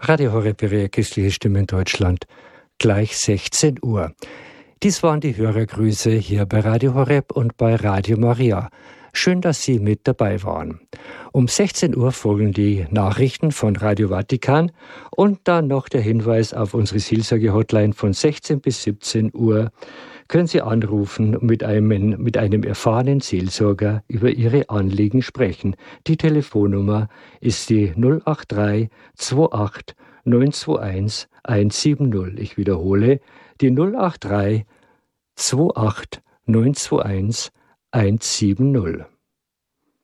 Radio Horeb, Ihre christliche Stimme in Deutschland, gleich 16 Uhr. Dies waren die Hörergrüße hier bei Radio Horeb und bei Radio Maria. Schön, dass Sie mit dabei waren. Um 16 Uhr folgen die Nachrichten von Radio Vatikan und dann noch der Hinweis auf unsere Seelsorge-Hotline von 16 bis 17 Uhr. Können Sie anrufen und mit einem erfahrenen Seelsorger über Ihre Anliegen sprechen. Die Telefonnummer ist die 083 28 921 170. Ich wiederhole, die 083 28 921 170.